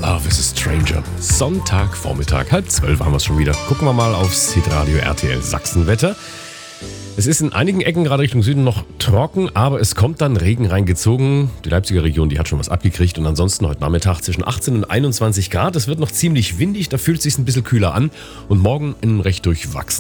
Love is a Stranger. Sonntagvormittag, 11:30 haben wir es schon wieder. Gucken wir mal aufs Hitradio RTL Sachsenwetter. Es ist in einigen Ecken gerade Richtung Süden noch trocken, aber es kommt dann Regen reingezogen. Die Leipziger Region, die hat schon was abgekriegt und ansonsten heute Nachmittag zwischen 18 und 21 Grad. Es wird noch ziemlich windig, da fühlt es sich ein bisschen kühler an und morgen recht durchwachsen.